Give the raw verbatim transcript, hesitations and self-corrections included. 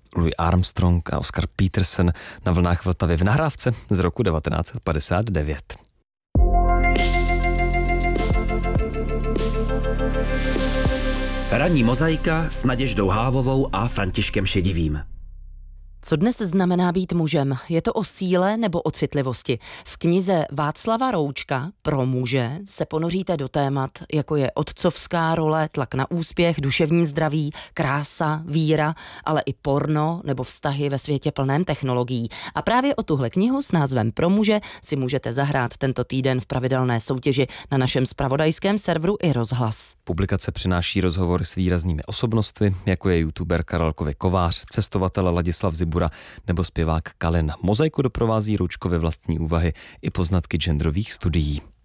Louis Armstrong a Oscar Peterson na vlnách Vltavy v nahrávce z roku devatenáct set padesát devět. Ranní mozaika s Naděždou Hávovou a Františkem Šedivým. Co dnes znamená být mužem? Je to o síle nebo o citlivosti? V knize Václava Roučka Pro muže se ponoříte do témat, jako je otcovská role, tlak na úspěch, duševní zdraví, krása, víra, ale i porno nebo vztahy ve světě plném technologií. A právě o tuhle knihu s názvem Pro muže si můžete zahrát tento týden v pravidelné soutěži na našem zpravodajském serveru i Rozhlas. Publikace přináší rozhovory s výraznými osobnostmi, jako je youtuber Karel Kovář, cestovatel Ladislav Zibura nebo zpěvák Kalin. Mozaiku doprovází Roučkovy vlastní úvahy i poznatky genderových studií.